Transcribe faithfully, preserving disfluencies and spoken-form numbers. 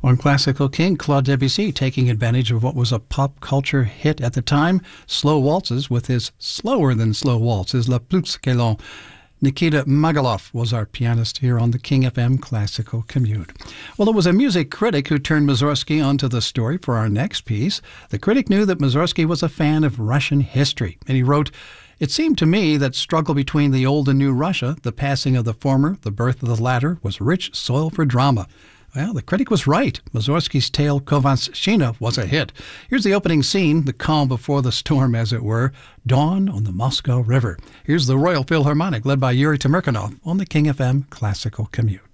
On Classical King, Claude Debussy taking advantage of what was a pop culture hit at the time, slow waltzes, with his slower than slow waltzes, La Plus que lent. Nikita Magaloff was our pianist here on the King F M Classical Commute. Well, it was a music critic who turned Mussorgsky onto the story for our next piece. The critic knew that Mussorgsky was a fan of Russian history, and he wrote, "It seemed to me that struggle between the old and new Russia, the passing of the former, the birth of the latter, was rich soil for drama." Well, the critic was right. Mussorgsky's tale Kovanshchina was a hit. Here's the opening scene, the calm before the storm, as it were, dawn on the Moscow River. Here's the Royal Philharmonic, led by Yuri Temirkanov, on the King F M Classical Commute.